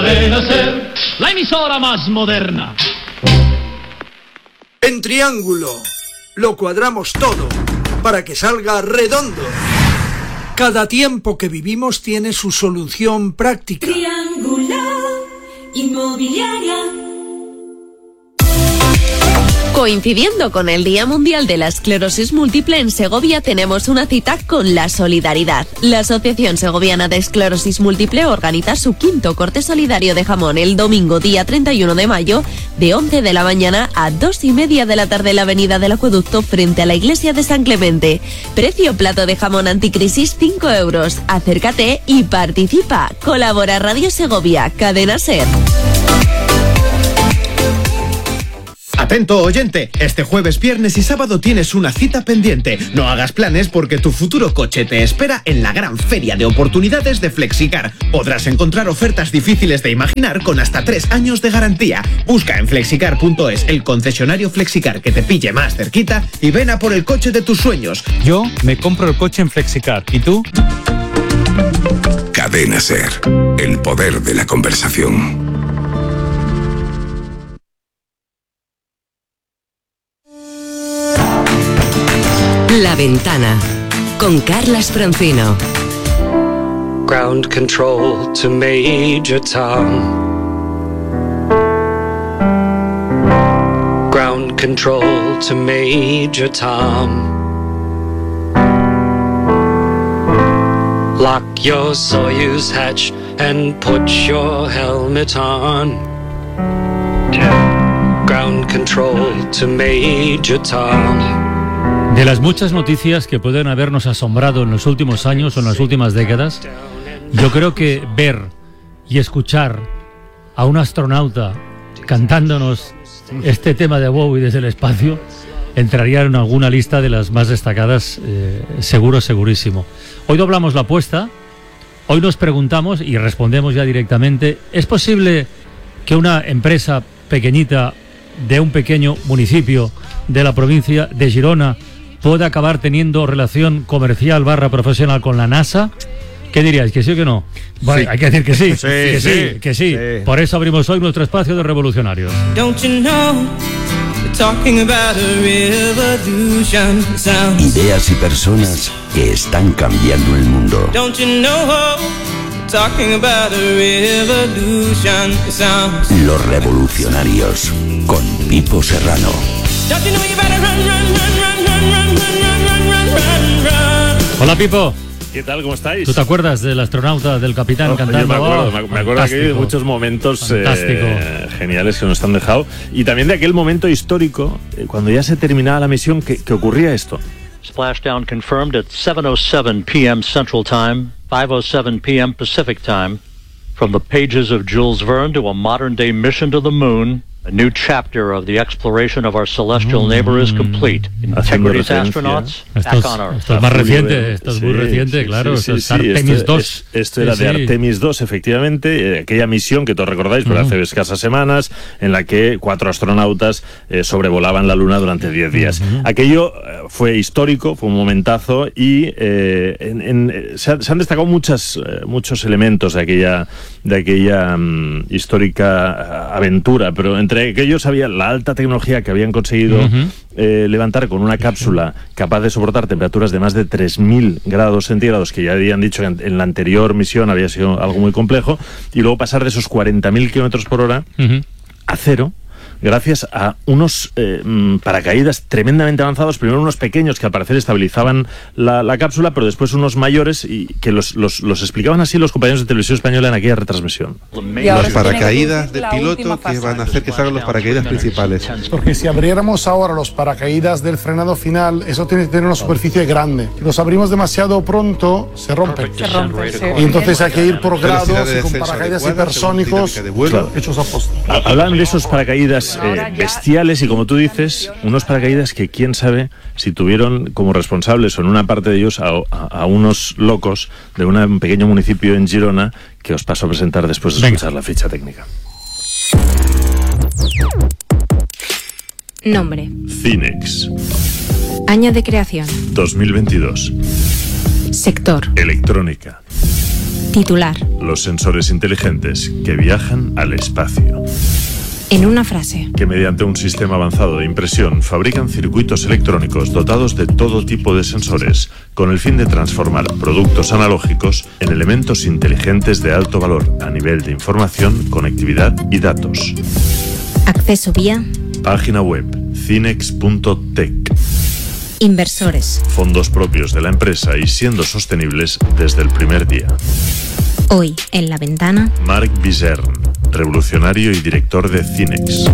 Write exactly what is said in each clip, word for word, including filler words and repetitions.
Cadena Ser, la emisora más moderna. En Triángulo lo cuadramos todo para que salga redondo. Cada tiempo que vivimos tiene su solución práctica. Triángulo Inmobiliaria. Coincidiendo con el Día Mundial de la Esclerosis Múltiple, en Segovia tenemos una cita con la solidaridad. La Asociación Segoviana de Esclerosis Múltiple organiza su quinto corte solidario de jamón el domingo día treinta y uno de mayo, de once de la mañana a dos y media de la tarde en la avenida del Acueducto frente a la iglesia de San Clemente. Precio plato de jamón anticrisis cinco euros. Acércate y participa. Colabora Radio Segovia, Cadena Ser. Atento oyente, este jueves, viernes y sábado tienes una cita pendiente. No hagas planes porque tu futuro coche te espera en la gran feria de oportunidades de Flexicar. Podrás encontrar ofertas difíciles de imaginar con hasta tres años de garantía. Busca en flexicar punto es el concesionario Flexicar que te pille más cerquita y ven a por el coche de tus sueños. Yo me compro el coche en Flexicar. ¿Y tú? Cadena Ser, el poder de la conversación. La Ventana, con Carlas Francino. Ground control to Major Tom. Ground control to Major Tom. Lock your Soyuz hatch and put your helmet on. Ground control to Major Tom. De las muchas noticias que pueden habernos asombrado en los últimos años o en las últimas décadas, yo creo que ver y escuchar a un astronauta cantándonos este tema de Bowie desde el espacio entraría en alguna lista de las más destacadas, eh, seguro, segurísimo. Hoy doblamos la apuesta, hoy nos preguntamos y respondemos ya directamente, ¿es posible que una empresa pequeñita de un pequeño municipio de la provincia de Girona puede acabar teniendo relación comercial barra profesional con la NASA? ¿Qué diríais? ¿Que sí o que no? Bueno, sí. Hay que decir que sí, sí, que sí, sí, que sí. sí. Por eso abrimos hoy nuestro espacio de revolucionarios. Don't you know, talking about a revolution sounds. Ideas y personas que están cambiando el mundo. Don't you know, talking about a revolution sounds. Los revolucionarios con Pipo Serrano. Don't you know you better run, run, run, run, run, run, run, run, run, run, run. Hola, Pipo. ¿Qué tal? ¿Cómo estáis? ¿Tú te acuerdas del astronauta, del capitán no, cantando? Yo me acuerdo, oh, me acuerdo aquí de muchos momentos eh, geniales que nos han dejado. Y también de aquel momento histórico, eh, cuando ya se terminaba la misión, que, que ocurría esto. Splashdown confirmed at seven oh seven p.m. Central Time, five oh seven p.m. Pacific Time. From the pages of Jules Verne to a modern-day mission to the moon, a new chapter of the exploration of our celestial neighbor is complete. Integrity's astronauts back on Earth. Esto es más reciente, esto es sí, muy reciente, sí, claro. Sí, esto sí, es Artemis esto, dos. Esto era sí, de Artemis dos, efectivamente, eh, aquella misión que todos recordáis, pero uh-huh. hace escasas semanas, en la que cuatro astronautas eh, sobrevolaban la Luna durante diez días. Uh-huh. Aquello eh, fue histórico, fue un momentazo y eh, en, en, se, ha, se han destacado muchas, eh, muchos elementos de aquella, de aquella um, histórica aventura, pero entre Entre aquellos había la alta tecnología que habían conseguido uh-huh. eh, levantar con una cápsula capaz de soportar temperaturas de más de tres mil grados centígrados, que ya habían dicho que en la anterior misión había sido algo muy complejo, y luego pasar de esos cuarenta mil kilómetros por hora uh-huh. a cero, gracias a unos eh, paracaídas tremendamente avanzados, primero unos pequeños que al parecer estabilizaban la, la cápsula, pero después unos mayores y que los, los, los explicaban así los compañeros de televisión española en aquella retransmisión. Los paracaídas de piloto que van a hacer que salgan los paracaídas principales. Porque si abriéramos ahora los paracaídas del frenado final, eso tiene que tener una superficie grande. Si los abrimos demasiado pronto, se rompen. Se rompen, sí. Y entonces hay que ir por grados y con paracaídas hipersónicos claro. hechos a posta. Hablan de esos paracaídas Eh, bestiales y, como tú dices, unos paracaídas que quién sabe si tuvieron como responsables o en una parte de ellos a, a, a unos locos de una, un pequeño municipio en Girona que os paso a presentar después de Venga. escuchar la ficha técnica. Nombre: Cinex. Año de creación: dos mil veintidós. Sector: electrónica. Titular. Los sensores inteligentes que viajan al espacio. En una frase. Que mediante un sistema avanzado de impresión fabrican circuitos electrónicos dotados de todo tipo de sensores, con el fin de transformar productos analógicos en elementos inteligentes de alto valor a nivel de información, conectividad y datos. Acceso vía. Página web cinex punto tech. Inversores. Fondos propios de la empresa y siendo sostenibles desde el primer día. Hoy, en La Ventana. Marc Bizern, revolucionario y director de Cinex.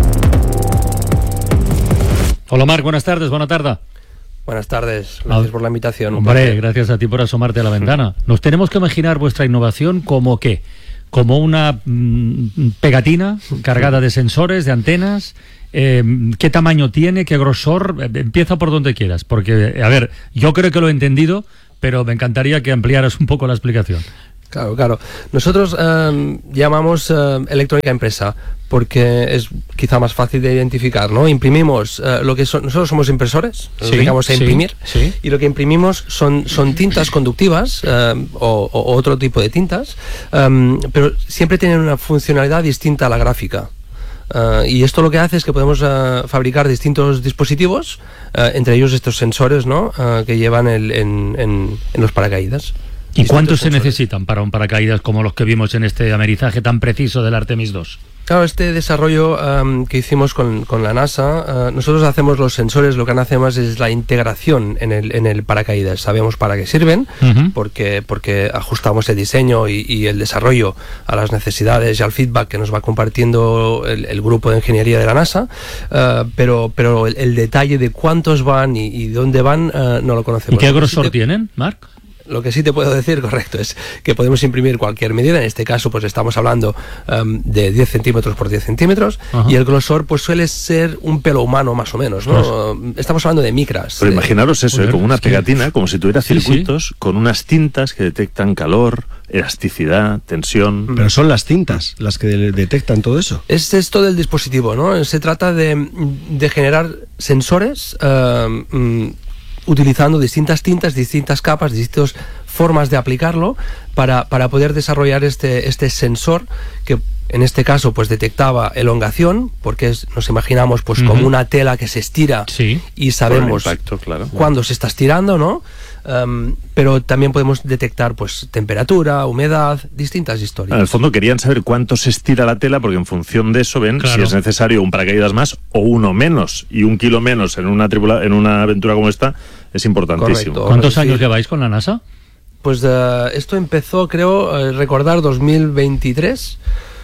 Hola Marc, buenas tardes, buena tarde. Buenas tardes, gracias ah, por la invitación. Hombre, gracias a ti por asomarte a la ventana. Nos tenemos que imaginar vuestra innovación como ¿qué? Como una mmm, pegatina cargada de sensores, de antenas. Eh, ¿Qué tamaño tiene? ¿Qué grosor? Eh, empieza por donde quieras, porque, a ver, yo creo que lo he entendido, pero me encantaría que ampliaras un poco la explicación. Claro, claro. Nosotros eh, llamamos eh, electrónica impresa porque es quizá más fácil de identificar, ¿no? Imprimimos eh, lo que son, nosotros somos impresores, nos sí, dedicamos a imprimir, sí, sí. Y lo que imprimimos son, son tintas conductivas eh, o, o otro tipo de tintas, eh, pero siempre tienen una funcionalidad distinta a la gráfica. Uh, y esto lo que hace es que podemos uh, fabricar distintos dispositivos, uh, entre ellos estos sensores, ¿no? Uh, que llevan el, en, en, en los paracaídas. ¿Y cuántos se necesitan para un paracaídas como los que vimos en este amerizaje tan preciso del Artemis dos? Claro, este desarrollo um, que hicimos con, con la NASA, uh, nosotros hacemos los sensores, lo que hacemos es la integración en el, en el paracaídas. Sabemos para qué sirven, uh-huh. porque, porque ajustamos el diseño y, y el desarrollo a las necesidades y al feedback que nos va compartiendo el, el grupo de ingeniería de la NASA, uh, pero, pero el, el detalle de cuántos van y, y dónde van uh, no lo conocemos. ¿Y qué grosor tienen, Marc? Lo que sí te puedo decir, correcto, es que podemos imprimir cualquier medida. En este caso, pues estamos hablando um, de diez centímetros por diez centímetros. Ajá. Y el grosor pues suele ser un pelo humano más o menos, ¿no? Pues, estamos hablando de micras. Pero de, imaginaros eso, ¿eh? Como una pegatina, que... como si tuviera circuitos, sí, sí. con unas tintas que detectan calor, elasticidad, tensión. Pero son las tintas las que de- detectan todo eso. Es esto del dispositivo, ¿no? Se trata de, de generar sensores uh, mm, utilizando distintas tintas, distintas capas, distintas formas de aplicarlo para, para poder desarrollar este, este sensor que en este caso pues detectaba elongación, porque es, nos imaginamos pues uh-huh. como una tela que se estira, sí, y sabemos impacto, claro. cuándo se está estirando, ¿no? Um, pero también podemos detectar pues temperatura, humedad, distintas historias. En el fondo querían saber cuánto se estira la tela, porque en función de eso ven claro. si es necesario un paracaídas más o uno menos, y un kilo menos en una tripula, en una aventura como esta es importantísimo. Correcto. ¿Cuántos años sí. lleváis con la NASA? Pues uh, esto empezó, creo, uh, recordar dos mil veintitrés.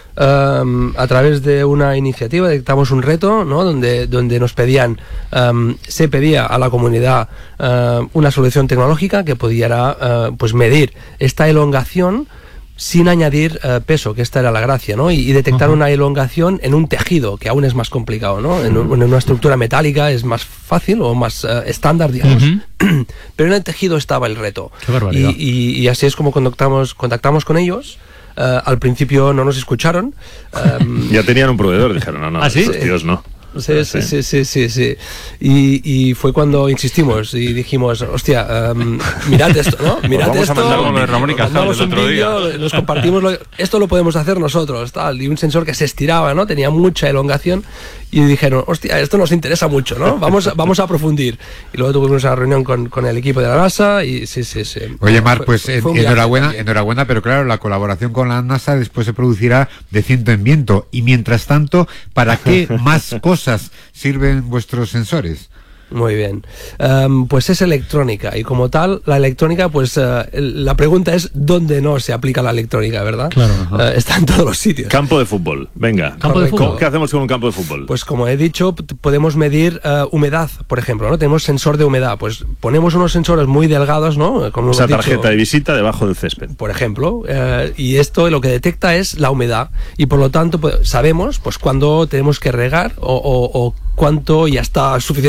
Um, a través de una iniciativa detectamos un reto, ¿no? donde, donde nos pedían, um, se pedía a la comunidad uh, una solución tecnológica que pudiera uh, pues medir esta elongación sin añadir uh, peso, que esta era la gracia, ¿no? Y, y detectar uh-huh. una elongación en un tejido, que aún es más complicado, ¿no? En, un, en una estructura metálica es más fácil o más uh, estándar, digamos. Uh-huh. Pero en el tejido estaba el reto. Qué barbaridad. Y, y, y así es como contactamos, contactamos con ellos. Uh, al principio no nos escucharon. Um, ya tenían un proveedor, dijeron, no, no, ¿Ah, sí? estos tíos no. Sí, sí, sí, sí, sí, sí. Y, y fue cuando insistimos y dijimos, hostia, um, mirad esto, ¿no? Mirad pues vamos esto. a mandar con lo de Ramón y Cazal el otro vídeo, día. Nos compartimos, lo, esto lo podemos hacer nosotros, tal. Y un sensor que se estiraba, ¿no? Tenía mucha elongación. Y dijeron, hostia, esto nos interesa mucho, ¿no? Vamos a, vamos a aprofundir. Y luego tuvimos una reunión con, con el equipo de la NASA y sí, sí, sí. Oye, Marc, pues fue, fue enhorabuena, enhorabuena, pero claro, la colaboración con la NASA después se producirá de ciento en viento. Y mientras tanto, ¿para qué más cosas sirven vuestros sensores? Muy bien. Um, pues es electrónica y como tal, la electrónica, pues uh, la pregunta es ¿dónde no se aplica la electrónica, verdad? Claro. Uh, está en todos los sitios. Campo de fútbol, venga. Campo de fútbol. ¿Qué hacemos con un campo de fútbol? Pues como he dicho, p- podemos medir uh, humedad, por ejemplo, ¿no? Tenemos sensor de humedad, pues ponemos unos sensores muy delgados, ¿no? Como Esa hemos tarjeta dicho, de visita debajo del césped. por ejemplo, uh, y esto lo que detecta es la humedad y por lo tanto pues, sabemos pues cuándo tenemos que regar o, o, o cuánto ya está suficientemente húmedo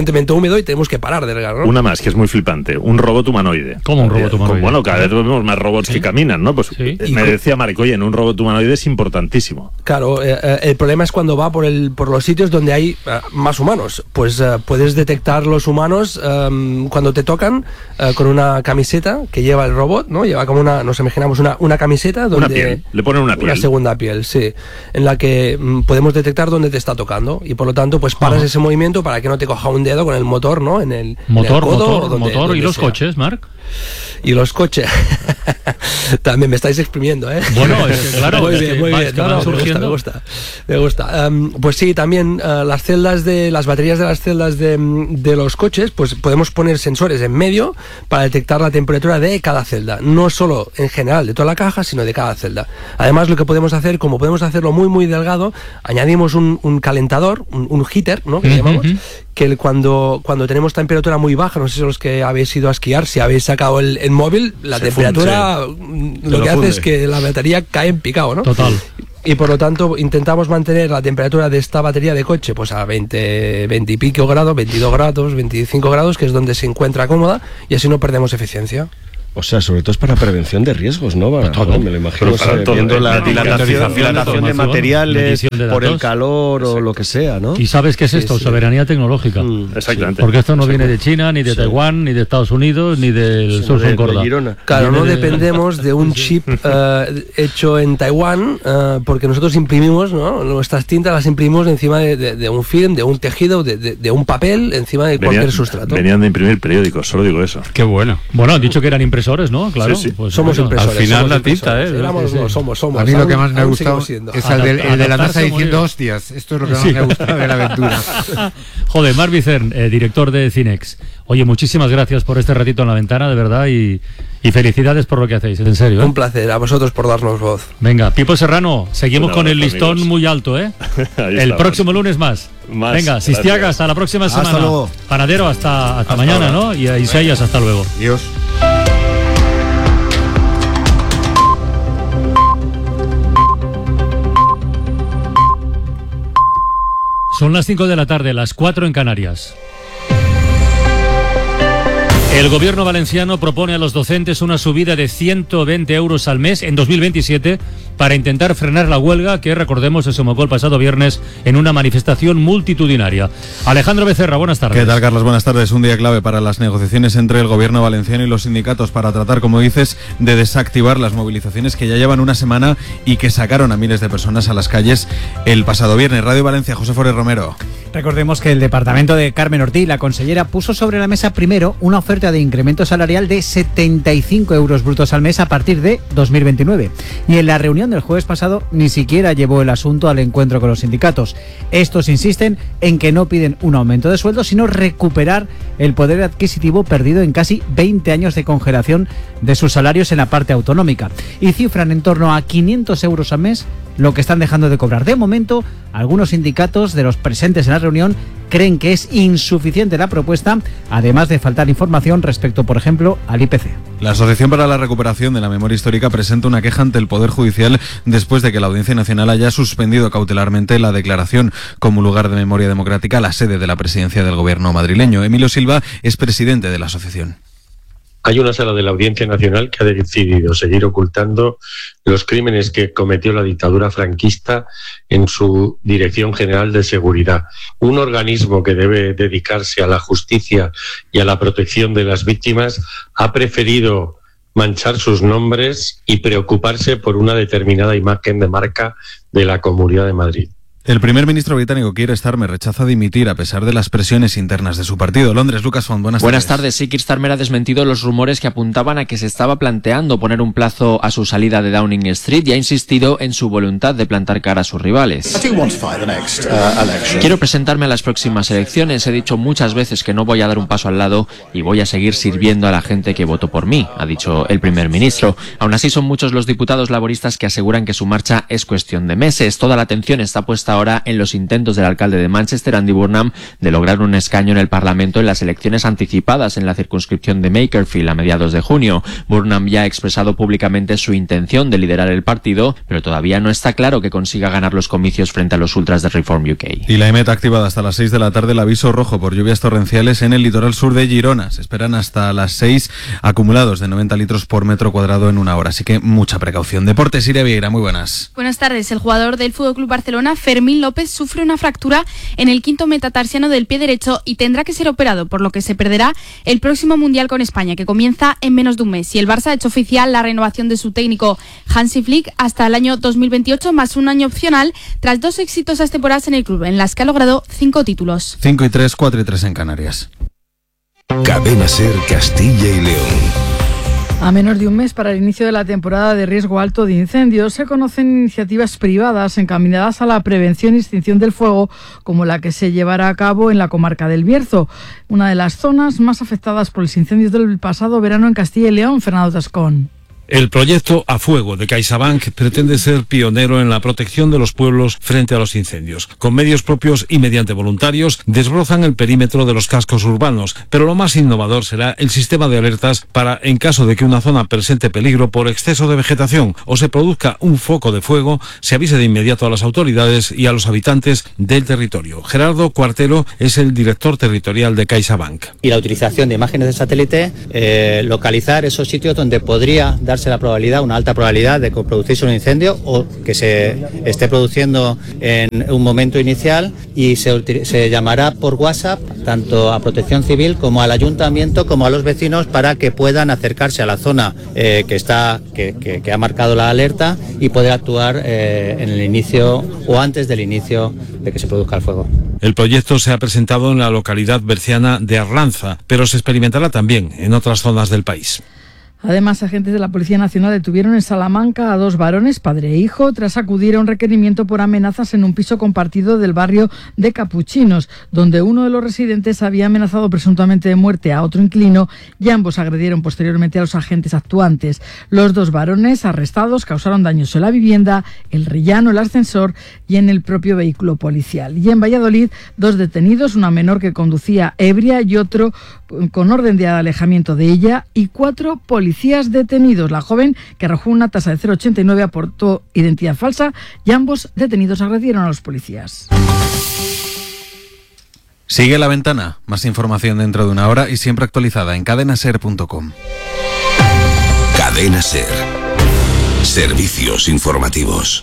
rápido y tenemos que parar de regar, ¿no? Una más, que es muy flipante, un robot humanoide. ¿Cómo un robot humanoide? Bueno, cada vez vemos más robots ¿Sí? que caminan, ¿no? Pues ¿Sí? me decía Marc, oye, en un robot humanoide es importantísimo. Claro, eh, eh, el problema es cuando va por el por los sitios donde hay eh, más humanos. Pues eh, puedes detectar los humanos eh, cuando te tocan eh, con una camiseta que lleva el robot, ¿no? Lleva como una, nos imaginamos una, una camiseta donde... Una piel, le ponen una piel. Una segunda piel, sí. En la que mm, podemos detectar dónde te está tocando y por lo tanto pues paras Ajá. ese movimiento para que no te coja un dedo con el motor, ¿no? En el motor, en el codo, motor, donde, motor donde y los sea. coches, Marc. Y los coches. También me estáis exprimiendo, ¿eh? Bueno, es que claro, muy es bien, que muy va, bien. es que No, van no, surgiendo. Me gusta, me gusta. Me gusta. Um, pues sí, también uh, las celdas de las baterías de las celdas de, de los coches, pues podemos poner sensores en medio para detectar la temperatura de cada celda, no solo en general de toda la caja, sino de cada celda. Además, lo que podemos hacer, como podemos hacerlo muy muy delgado, añadimos un, un calentador, un, un heater, ¿no? Que uh-huh. llamamos, que el, cuando cuando tenemos temperatura muy baja, no sé si los que habéis ido a esquiar, si habéis sacado el, el móvil, la Se temperatura funde, lo, lo que funde. hace es que la batería cae en picado, ¿no? Total. Y por lo tanto intentamos mantener la temperatura de esta batería de coche pues a veinte, veinte y pico grados, veintidós grados, veinticinco grados, que es donde se encuentra cómoda, y así no perdemos eficiencia. O sea, sobre todo es para prevención de riesgos, ¿no? Para, todo. Me lo imagino, o sea, todo, viendo eh, la no, dilatación, dilatación de materiales de por el calor o lo que sea, ¿no? ¿Y sabes qué es esto? Sí, sí. Soberanía tecnológica. Mm, Exactamente. Porque esto no viene de China, ni de sí. Taiwán, ni de Estados Unidos, ni del sur de, Corda. De claro, no de... dependemos de un chip uh, hecho en Taiwán, uh, porque nosotros imprimimos, ¿no? Nuestras tintas las imprimimos encima de, de, de un film, de un tejido, de, de, de un papel, encima de venían, cualquier sustrato. Venían de imprimir periódicos, solo digo eso. Qué bueno. Bueno, han dicho que eran impresores, ¿no? Claro. Sí, sí. Pues somos bueno, impresores. Al final somos la tinta, ¿eh? Éramos, no, somos, somos. A mí lo que aún, más me ha gustado es el, del, el de la NASA diciendo hostias. Esto es lo que más sí. me ha gustado de la aventura. Joder, Marc Vicern, eh, director de Cinex. Oye, muchísimas gracias por este ratito en la ventana, de verdad, y, y felicidades por lo que hacéis, en serio. ¿eh? Un placer, a vosotros por darnos voz. Venga, Pipo Serrano, seguimos Una con el amigos. listón muy alto, ¿eh? El próximo lunes más. más Venga, Sistiaga, hasta la próxima semana. Hasta luego. Panadero, hasta, hasta, hasta mañana, ahora. ¿no? Y a Isaías, hasta luego. Dios. Son las cinco de la tarde, las cuatro en Canarias. El gobierno valenciano propone a los docentes una subida de ciento veinte euros al mes en dos mil veintisiete para intentar frenar la huelga que, recordemos, se somocó el pasado viernes en una manifestación multitudinaria. Alejandro Becerra, buenas tardes. ¿Qué tal, Carlos? Buenas tardes. Un día clave para las negociaciones entre el gobierno valenciano y los sindicatos para tratar, como dices, de desactivar las movilizaciones que ya llevan una semana y que sacaron a miles de personas a las calles el pasado viernes. Radio Valencia, José Forés Romero. Recordemos que el departamento de Carmen Ortiz, la consellera, puso sobre la mesa primero una oferta de incremento salarial de setenta y cinco euros brutos al mes a partir de dos mil veintinueve. Y en la reunión del jueves pasado ni siquiera llevó el asunto al encuentro con los sindicatos. Estos insisten en que no piden un aumento de sueldo, sino recuperar el poder adquisitivo perdido en casi veinte años de congelación de sus salarios en la parte autonómica. Y cifran en torno a quinientos euros al mes lo que están dejando de cobrar. De momento, algunos sindicatos de los presentes en la reunión creen que es insuficiente la propuesta, además de faltar información respecto, por ejemplo, al I P C. La Asociación para la Recuperación de la Memoria Histórica presenta una queja ante el Poder Judicial después de que la Audiencia Nacional haya suspendido cautelarmente la declaración como lugar de memoria democrática la sede de la presidencia del gobierno madrileño. Emilio Silva es presidente de la asociación. Hay una sala de la Audiencia Nacional que ha decidido seguir ocultando los crímenes que cometió la dictadura franquista en su Dirección General de Seguridad, un organismo que debe dedicarse a la justicia y a la protección de las víctimas. Ha preferido manchar sus nombres y preocuparse por una determinada imagen de marca de la Comunidad de Madrid. El primer ministro británico Keir Starmer rechaza dimitir a pesar de las presiones internas de su partido. Londres, Lucas Font, buenas, buenas tardes. tardes. Sí, Keir Starmer ha desmentido los rumores que apuntaban a que se estaba planteando poner un plazo a su salida de Downing Street y ha insistido en su voluntad de plantar cara a sus rivales. Quiero presentarme a las próximas elecciones. He dicho muchas veces que no voy a dar un paso al lado y voy a seguir sirviendo a la gente que votó por mí, ha dicho el primer ministro. Aún así, son muchos los diputados laboristas que aseguran que su marcha es cuestión de meses. Toda la atención está puesta ahora en los intentos del alcalde de Manchester, Andy Burnham, de lograr un escaño en el Parlamento en las elecciones anticipadas en la circunscripción de Makerfield a mediados de junio. Burnham ya ha expresado públicamente su intención de liderar el partido, pero todavía no está claro que consiga ganar los comicios frente a los ultras de Reform U K. Y la EMET ha activado hasta las seis de la tarde el aviso rojo por lluvias torrenciales en el litoral sur de Girona. Se esperan hasta las seis acumulados de noventa litros por metro cuadrado en una hora, así que mucha precaución. Deportes, Iria Vieira, muy buenas. Buenas tardes. El jugador del F C Barcelona, Fermín López, sufre una fractura en el quinto metatarsiano del pie derecho y tendrá que ser operado, por lo que se perderá el próximo Mundial con España, que comienza en menos de un mes. Y el Barça ha hecho oficial la renovación de su técnico Hansi Flick hasta el año dos mil veintiocho, más un año opcional, tras dos exitosas temporadas en el club, en las que ha logrado cinco títulos. cinco y tres, cuatro y tres en Canarias. Cadena SER Castilla y León. A menos de un mes para el inicio de la temporada de riesgo alto de incendios, se conocen iniciativas privadas encaminadas a la prevención y extinción del fuego, como la que se llevará a cabo en la comarca del Bierzo, una de las zonas más afectadas por los incendios del pasado verano en Castilla y León. Fernando Tascón. El proyecto A Fuego de CaixaBank pretende ser pionero en la protección de los pueblos frente a los incendios. Con medios propios y mediante voluntarios desbrozan el perímetro de los cascos urbanos, pero lo más innovador será el sistema de alertas para, en caso de que una zona presente peligro por exceso de vegetación o se produzca un foco de fuego, se avise de inmediato a las autoridades y a los habitantes del territorio. Gerardo Cuartero es el director territorial de CaixaBank. Y la utilización de imágenes de satélite, eh, localizar esos sitios donde podría dar la probabilidad, una alta probabilidad de que producirse un incendio o que se esté produciendo en un momento inicial, y se, se llamará por WhatsApp tanto a Protección Civil como al Ayuntamiento como a los vecinos para que puedan acercarse a la zona eh, que está que, que, que ha marcado la alerta y poder actuar eh, en el inicio o antes del inicio de que se produzca el fuego. El proyecto se ha presentado en la localidad berciana de Arlanza, pero se experimentará también en otras zonas del país. Además, agentes de la Policía Nacional detuvieron en Salamanca a dos varones, padre e hijo, tras acudir a un requerimiento por amenazas en un piso compartido del barrio de Capuchinos, donde uno de los residentes había amenazado presuntamente de muerte a otro inquilino y ambos agredieron posteriormente a los agentes actuantes. Los dos varones arrestados causaron daños en la vivienda, el rellano, el ascensor y en el propio vehículo policial. Y en Valladolid, dos detenidos, una menor que conducía ebria y otro con orden de alejamiento de ella, y cuatro policías. Policías detenidos. La joven, que arrojó una tasa de cero coma ochenta y nueve, aportó identidad falsa y ambos detenidos agredieron a los policías. Sigue La Ventana. Más información dentro de una hora y siempre actualizada en cadena ser punto com. Cadena SER. Servicios informativos.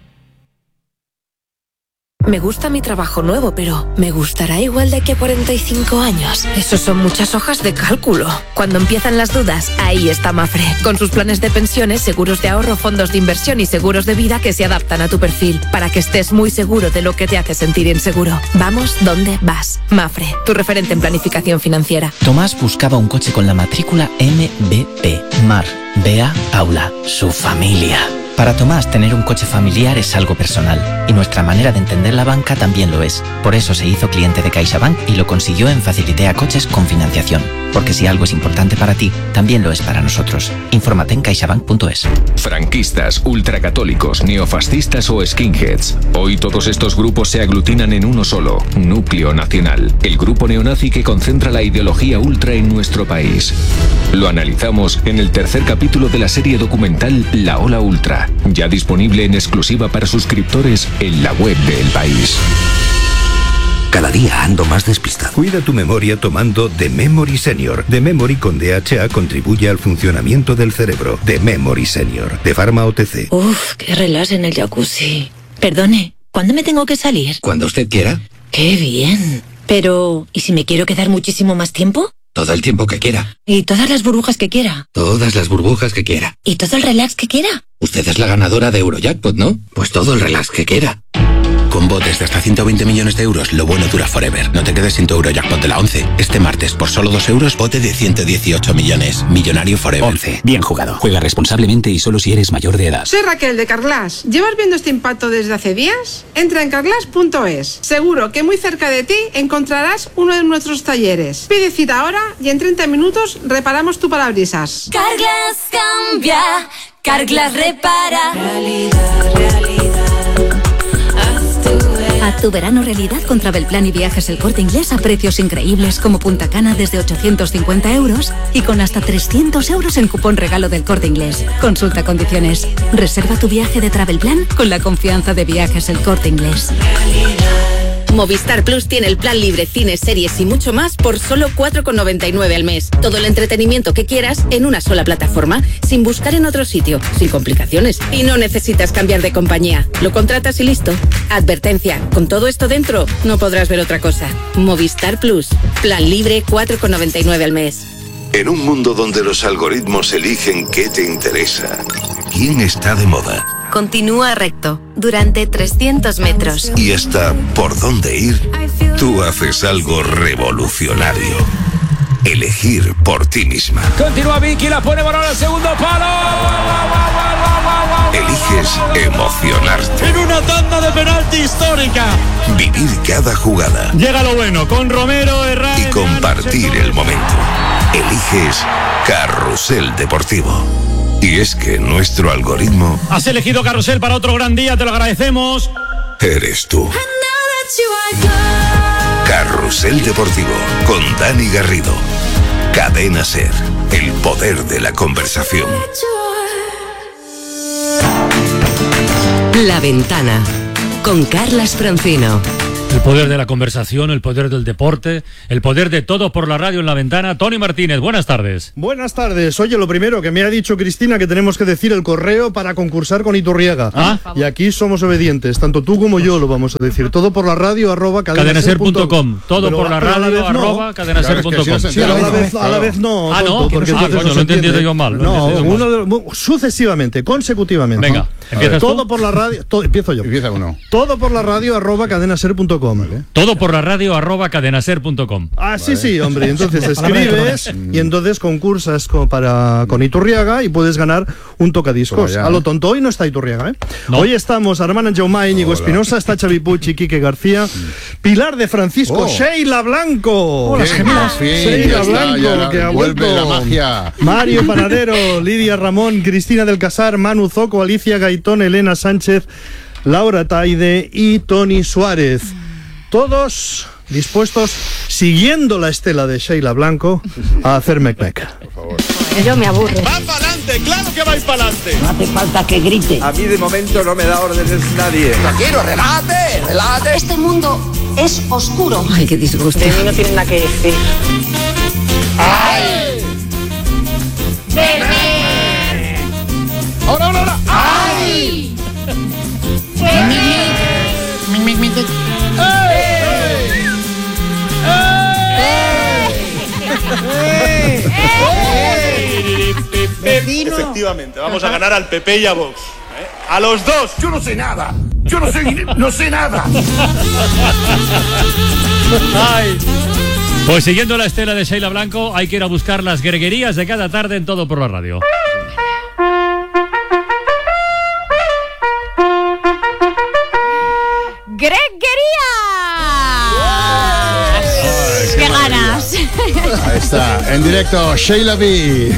Me gusta mi trabajo nuevo, pero ¿me gustará igual de aquí a cuarenta y cinco años? Eso son muchas hojas de cálculo. Cuando empiezan las dudas, ahí está Mafre. Con sus planes de pensiones, seguros de ahorro, fondos de inversión y seguros de vida que se adaptan a tu perfil, para que estés muy seguro de lo que te hace sentir inseguro. Vamos donde vas. Mafre, tu referente en planificación financiera. Tomás buscaba un coche con la matrícula M B P. Mar, Bea, Paula, su familia. Para Tomás, tener un coche familiar es algo personal, y nuestra manera de entender la banca también lo es. Por eso se hizo cliente de CaixaBank y lo consiguió en Facilitea Coches con financiación. Porque si algo es importante para ti, también lo es para nosotros. Infórmate en caixabank punto es. Franquistas, ultracatólicos, neofascistas o skinheads. Hoy todos estos grupos se aglutinan en uno solo, Núcleo Nacional, el grupo neonazi que concentra la ideología ultra en nuestro país. Lo analizamos en el tercer capítulo de la serie documental La Ola Ultra, ya disponible en exclusiva para suscriptores en la web de El País. Cada día ando más despistado. Cuida tu memoria tomando The Memory Senior. The Memory con D H A contribuye al funcionamiento del cerebro. The Memory Senior, de Pharma O T C. Uf, qué relax en el jacuzzi. Perdone, ¿cuándo me tengo que salir? Cuando usted quiera. ¡Qué bien! Pero, ¿y si me quiero quedar muchísimo más tiempo? Todo el tiempo que quiera. ¿Y todas las burbujas que quiera? Todas las burbujas que quiera. ¿Y todo el relax que quiera? Usted es la ganadora de Eurojackpot, ¿no? Pues todo el relax que quiera. Con botes de hasta ciento veinte millones de euros, lo bueno dura forever. No te quedes sin tu Eurojackpot de la once. Este martes, por solo dos euros, bote de ciento dieciocho millones. Millonario forever. once. Bien jugado. Juega responsablemente y solo si eres mayor de edad. Soy Raquel de Carglass. ¿Llevas viendo este impacto desde hace días? Entra en carglass punto es. Seguro que muy cerca de ti encontrarás uno de nuestros talleres. Pide cita ahora y en treinta minutos reparamos tu parabrisas. Carglass cambia, Carglass repara. Realidad, realidad. Haz tu tu verano realidad con Travelplan y Viajes El Corte Inglés a precios increíbles como Punta Cana desde ochocientos cincuenta euros y con hasta trescientos euros en cupón regalo del Corte Inglés. Consulta condiciones. Reserva tu viaje de Travelplan con la confianza de Viajes El Corte Inglés. Movistar Plus tiene el plan libre, cines, series y mucho más por solo cuatro con noventa y nueve al mes. Todo el entretenimiento que quieras en una sola plataforma, sin buscar en otro sitio, sin complicaciones. Y no necesitas cambiar de compañía. Lo contratas y listo. Advertencia, con todo esto dentro, no podrás ver otra cosa. Movistar Plus, plan libre, cuatro con noventa y nueve al mes. En un mundo donde los algoritmos eligen qué te interesa, quién está de moda, Continúa recto durante trescientos metros. y hasta por dónde ir, tú haces algo revolucionario. Elegir por ti misma. Continúa Vicky, la pone Morón al segundo palo. Eliges emocionarte. En una tanda de penalti histórica. Vivir cada jugada. Llega lo bueno con Romero, Herrera. Y compartir el momento. Eliges Carrusel Deportivo. Y es que nuestro algoritmo Has elegido Carrusel para otro gran día, te lo agradecemos. eres tú. Carrusel Deportivo con Dani Garrido. Cadena Ser, el poder de la conversación. La Ventana, con Carlas Francino. El poder de la conversación, el poder del deporte, el poder de todo por la radio en La Ventana. Tony Martínez, buenas tardes. Buenas tardes. Oye, lo primero que me ha dicho Cristina que tenemos que decir el correo para concursar con Iturriaga. ¿Ah? Y aquí somos obedientes, tanto tú como yo lo vamos a decir. Todo por la radio, arroba cadenaser punto com. Todo por la radio, arroba cadenaser punto com. Sí, a la vez, a la vez no. Ah, no, porque ah, coño, lo he entendido yo mal. No, uno de, sucesivamente, consecutivamente. Venga, ¿empiezas Todo tú? por la radio, todo, empiezo yo. Empieza uno. Todo por la radio, arroba cadenaser punto com. ¿Vale? Todo por la radio, arroba cadenaser punto com. Ah, sí, sí, hombre. Entonces escribes y entonces concursas con, para, con Iturriaga y puedes ganar un tocadiscos. Toma ya. A lo tonto, hoy no está Iturriaga, ¿eh? No. Hoy estamos Armand Jaumá, Íñigo Espinosa, está Xavi Puig y Quique García, Pilar de Francisco, Oh. Sheila Blanco. Hola, gemelas. Sí, Sí, Sheila ya está, Blanco, ya que ha vuelve vuelto. la magia. Mario Panadero, Lidia Ramón, Cristina del Casar, Manu Zoco, Alicia Gaitón, Elena Sánchez, Laura Taide y Tony Suárez. Todos dispuestos, siguiendo la estela de Sheila Blanco, a hacer mec-mec. Por favor. Yo me aburro. ¡Va para adelante! ¡Claro que vais para adelante! No hace falta que grite. A mí de momento no me da órdenes nadie. quiero, relájate, relájate. Este mundo es oscuro. Ay, qué disgusto. De mí no tienen nada que decir. ¡Ay! ¡Ahora, ahora, ahora! ¡Ay! Efectivamente, vamos a ganar al P P y a Vox. ¿eh? A los dos. Yo no sé nada. Yo no sé, no sé nada. Ay. Pues siguiendo la estela de Sheila Blanco, hay que ir a buscar las greguerías de cada tarde en Todo por la Radio. ¡Greguerías! ¡Qué ganas! Ahí está, en directo, Sheila B.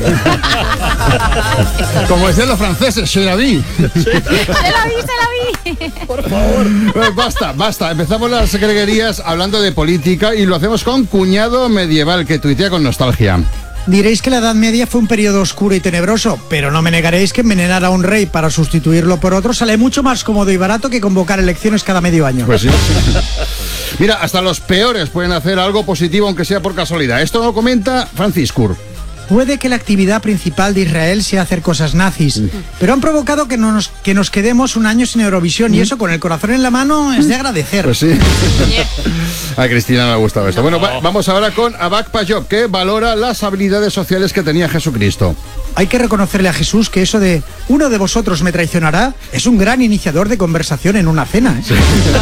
Como decían los franceses, Sheila B. ¡Se la vi, se la vi! Por favor. Pues basta, basta. Empezamos las greguerías hablando de política y lo hacemos con Cuñado Medieval, que tuitea con nostalgia. Diréis que la Edad Media fue un periodo oscuro y tenebroso, pero no me negaréis que envenenar a un rey para sustituirlo por otro sale mucho más cómodo y barato que convocar elecciones cada medio año. Pues sí. Mira, hasta los peores pueden hacer algo positivo, aunque sea por casualidad. Esto lo comenta Franciscur. Puede que la actividad principal de Israel sea hacer cosas nazis, pero han provocado que, no nos, que nos quedemos un año sin Eurovisión y eso con el corazón en la mano es de agradecer. Pues sí. A Cristina no le ha gustado esto. Bueno, va- vamos ahora con Abak Pajok, que valora las habilidades sociales que tenía Jesucristo. Hay que reconocerle a Jesús que eso de uno de vosotros me traicionará es un gran iniciador de conversación en una cena. ¿eh?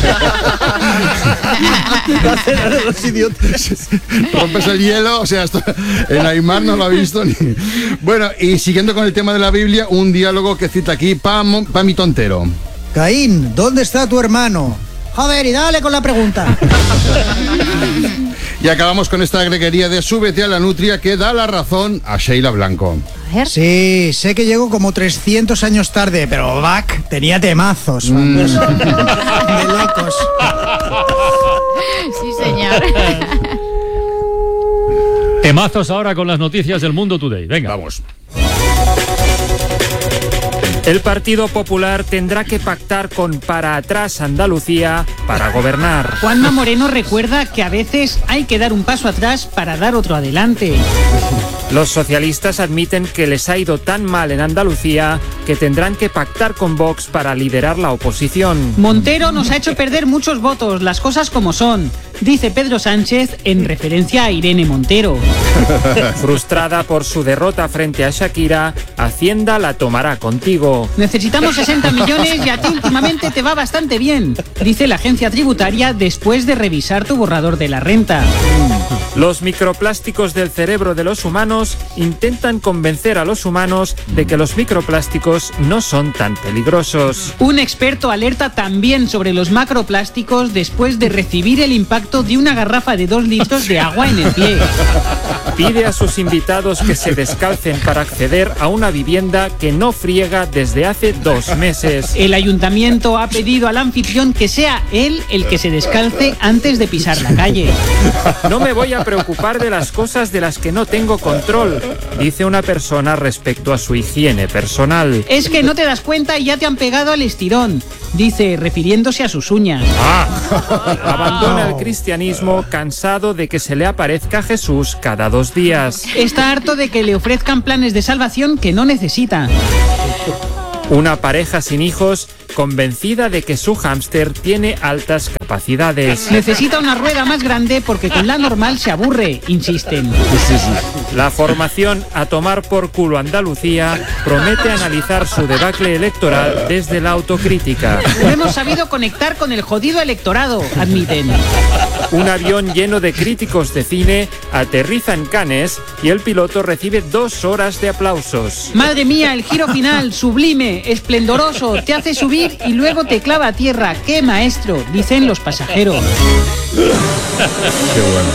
La cena de los idiotas. Rompes el hielo, o sea, esto, en Aymar no lo ha visto ni... Bueno, y siguiendo con el tema de la Biblia, un diálogo que cita aquí Pam, Pami Tontero. Caín, ¿dónde está tu hermano? Joder, y dale con la pregunta. Y acabamos con esta greguería de Súbete a la Nutria, que da la razón a Sheila Blanco. Sí, sé que llego como trescientos años tarde, pero Bach tenía temazos. Mm. De locos. Temazos ahora con las noticias del Mundo Today. Venga. Vamos. El Partido Popular tendrá que pactar con Para Atrás Andalucía para gobernar. Juanma Moreno recuerda que a veces hay que dar un paso atrás para dar otro adelante. Los socialistas admiten que les ha ido tan mal en Andalucía que tendrán que pactar con Vox para liderar la oposición. Montero nos ha hecho perder muchos votos, las cosas como son, dice Pedro Sánchez en referencia a Irene Montero. Frustrada por su derrota frente a Shakira, Hacienda la tomará contigo. Necesitamos sesenta millones y a ti últimamente te va bastante bien, dice la agencia tributaria después de revisar tu borrador de la renta. Los microplásticos del cerebro de los humanos intentan convencer a los humanos de que los microplásticos no son tan peligrosos. Un experto alerta también sobre los macroplásticos después de recibir el impacto de una garrafa de dos litros de agua en el pie. Pide a sus invitados que se descalcen para acceder a una vivienda que no friega desde hace dos meses. El ayuntamiento ha pedido al anfitrión que sea él el que se descalce antes de pisar la calle. No me voy a preocupar de las cosas de las que no tengo control, dice una persona respecto a su higiene personal. Es que no te das cuenta y ya te han pegado al estirón, dice refiriéndose a sus uñas. Ah, abandona el cristianismo cansado de que se le aparezca Jesús cada dos días. Está harto de que le ofrezcan planes de salvación que no necesita. Una pareja sin hijos convencida de que su hámster tiene altas capacidades. Necesita una rueda más grande porque con la normal se aburre, insisten. La formación A Tomar por Culo Andalucía promete analizar su debacle electoral desde la autocrítica. No hemos sabido conectar con el jodido electorado, admiten. Un avión lleno de críticos de cine aterriza en Cannes y el piloto recibe dos horas de aplausos. Madre mía, el giro final, sublime, esplendoroso, te hace subir y luego te clava a tierra. ¡Qué maestro!, dicen los pasajeros. Qué bueno.